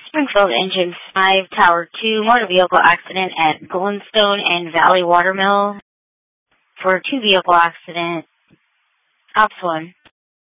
Springfield Engine 5, Tower 2, motor vehicle accident at Glenstone and Valley Watermill. For 2 vehicle accident, Ops 1.